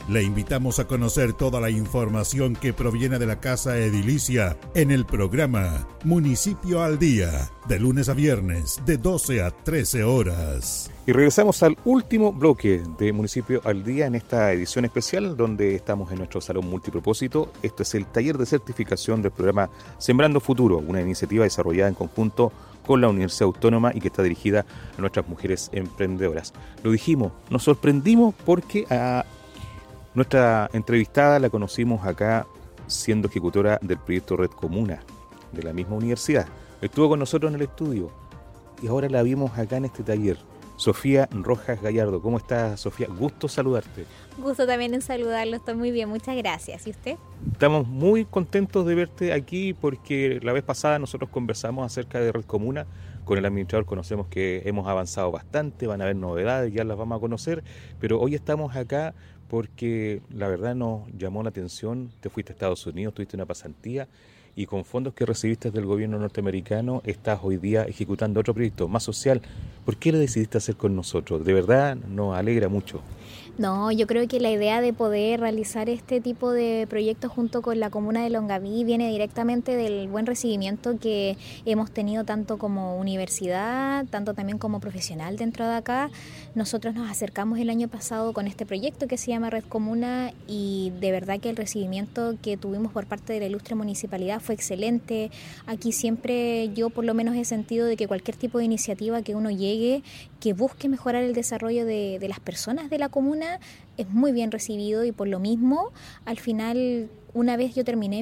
Le invitamos a conocer toda la información que proviene de la Casa Edilicia en el programa Municipio al Día, de lunes a viernes, de 12 a 13 horas. Y regresamos al último bloque de Municipio al Día en esta edición especial, donde estamos en nuestro salón multipropósito. Esto es el taller de certificación del programa Sembrando Futuro, una iniciativa desarrollada en conjunto con la Universidad Autónoma y que está dirigida a nuestras mujeres emprendedoras. Lo dijimos, nos sorprendimos porque a nuestra entrevistada la conocimos acá siendo ejecutora del proyecto Red Comuna de la misma universidad. Estuvo con nosotros en el estudio y ahora la vimos acá en este taller. Sofía Rojas Gallardo, ¿cómo estás, Sofía? Gusto saludarte. Gusto también en saludarlo, estoy muy bien, muchas gracias. ¿Y usted? Estamos muy contentos de verte aquí porque la vez pasada nosotros conversamos acerca de Red Comuna. Con el administrador conocemos que hemos avanzado bastante, van a haber novedades, ya las vamos a conocer, pero hoy estamos acá porque la verdad nos llamó la atención. Te fuiste a Estados Unidos, tuviste una pasantía y con fondos que recibiste del gobierno norteamericano estás hoy día ejecutando otro proyecto más social. ¿Por qué lo decidiste hacer con nosotros? De verdad nos alegra mucho. No, yo creo que la idea de poder realizar este tipo de proyectos junto con la comuna de Longaví viene directamente del buen recibimiento que hemos tenido tanto como universidad, tanto también como profesional dentro de acá. Nosotros nos acercamos el año pasado con este proyecto que se llama Red Comuna y de verdad que el recibimiento que tuvimos por parte de la ilustre municipalidad fue excelente. Aquí siempre yo por lo menos he sentido de que cualquier tipo de iniciativa que uno llegue, que busque mejorar el desarrollo de las personas de la comuna, es muy bien recibido y por lo mismo, al final, una vez yo terminé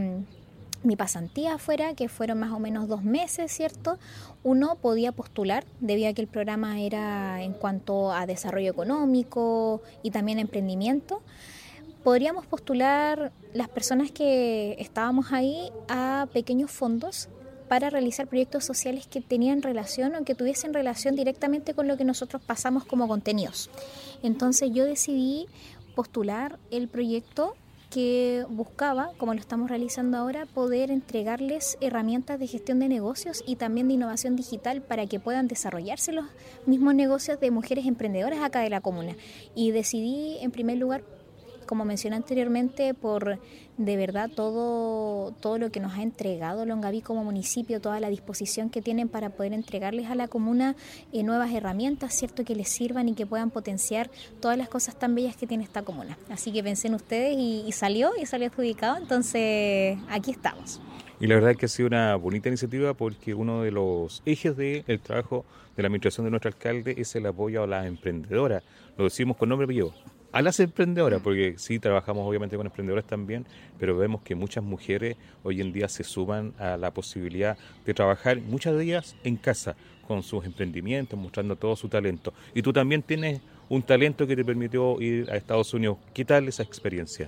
mi pasantía afuera, que fueron más o menos 2 meses, ¿cierto? Uno podía postular, debido a que el programa era en cuanto a desarrollo económico y también emprendimiento. Podríamos postular las personas que estábamos ahí a pequeños fondos para realizar proyectos sociales que tenían relación o que tuviesen relación directamente con lo que nosotros pasamos como contenidos. Entonces yo decidí postular el proyecto que buscaba, como lo estamos realizando ahora, poder entregarles herramientas de gestión de negocios y también de innovación digital para que puedan desarrollarse los mismos negocios de mujeres emprendedoras acá de la comuna. Y decidí, en primer lugar, como mencioné anteriormente, por de verdad todo lo que nos ha entregado Longaví como municipio, toda la disposición que tienen para poder entregarles a la comuna nuevas herramientas, cierto, que les sirvan y que puedan potenciar todas las cosas tan bellas que tiene esta comuna. Así que pensé en ustedes y salió adjudicado, entonces aquí estamos. Y la verdad es que ha sido una bonita iniciativa porque uno de los ejes del trabajo de la administración de nuestro alcalde es el apoyo a las emprendedoras. Lo decimos con nombre y apellido. A las emprendedoras, porque sí trabajamos obviamente con emprendedoras también, pero vemos que muchas mujeres hoy en día se suman a la posibilidad de trabajar, muchas de ellas en casa, con sus emprendimientos, mostrando todo su talento. Y tú también tienes un talento que te permitió ir a Estados Unidos. ¿Qué tal esa experiencia?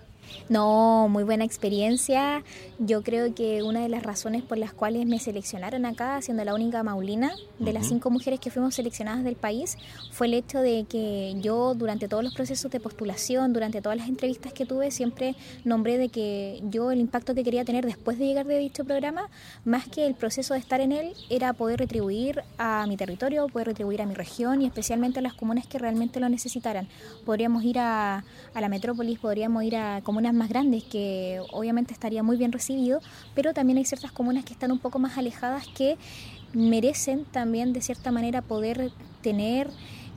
No, muy buena experiencia. Yo creo que una de las razones por las cuales me seleccionaron acá, siendo la única maulina de las 5 mujeres que fuimos seleccionadas del país, fue el hecho de que yo durante todos los procesos de postulación, durante todas las entrevistas que tuve, siempre nombré de que yo el impacto que quería tener después de llegar de dicho programa, más que el proceso de estar en él, era poder retribuir a mi territorio, poder retribuir a mi región y especialmente a las comunas que realmente lo necesitaran. Podríamos ir a la metrópolis, podríamos ir a comunas más grandes que obviamente estaría muy bien recibido, pero también hay ciertas comunas que están un poco más alejadas que merecen también de cierta manera poder tener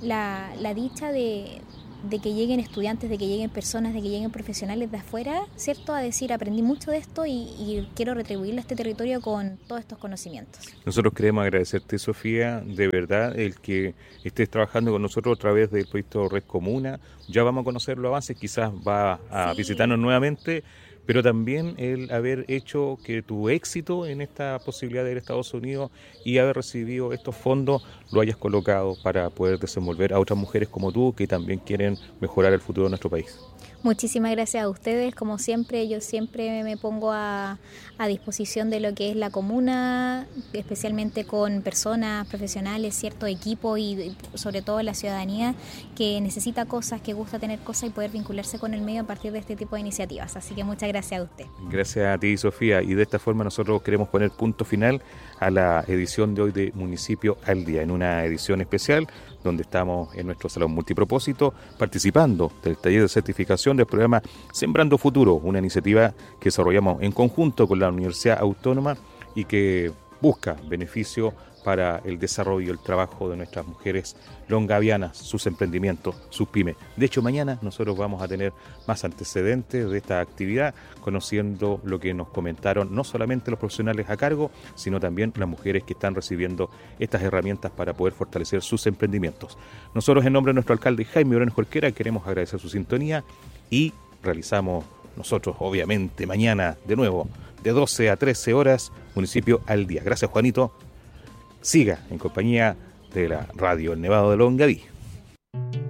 la dicha de que lleguen estudiantes, de que lleguen personas, de que lleguen profesionales de afuera, ¿cierto? A decir, aprendí mucho de esto y quiero retribuirle a este territorio con todos estos conocimientos. Nosotros queremos agradecerte, Sofía, de verdad, el que estés trabajando con nosotros a través del proyecto Red Comuna. Ya vamos a conocer los avances, quizás va a visitarnos nuevamente, pero también el haber hecho que tu éxito en esta posibilidad de ir a Estados Unidos y haber recibido estos fondos lo hayas colocado para poder desenvolver a otras mujeres como tú que también quieren mejorar el futuro de nuestro país. Muchísimas gracias a ustedes, como siempre, yo siempre me pongo a disposición de lo que es la comuna, especialmente con personas profesionales, cierto equipo y sobre todo la ciudadanía que necesita cosas, que gusta tener cosas y poder vincularse con el medio a partir de este tipo de iniciativas. Así que muchas gracias a usted. Gracias a ti, Sofía, y de esta forma nosotros queremos poner punto final a la edición de hoy de Municipio al Día, en una edición especial donde estamos en nuestro salón multipropósito participando del taller de certificación certificación del programa Sembrando Futuro, una iniciativa que desarrollamos en conjunto con la Universidad Autónoma y que busca beneficio para el desarrollo y el trabajo de nuestras mujeres longavianas, sus emprendimientos, sus pymes. De hecho, mañana nosotros vamos a tener más antecedentes de esta actividad, conociendo lo que nos comentaron no solamente los profesionales a cargo, sino también las mujeres que están recibiendo estas herramientas para poder fortalecer sus emprendimientos. Nosotros, en nombre de nuestro alcalde Jaime Briones Jorquera, queremos agradecer su sintonía y realizamos nosotros, obviamente, mañana de nuevo, de 12 a 13 horas, Municipio al Día. Gracias, Juanito. Siga en compañía de la Radio El Nevado de Longaví.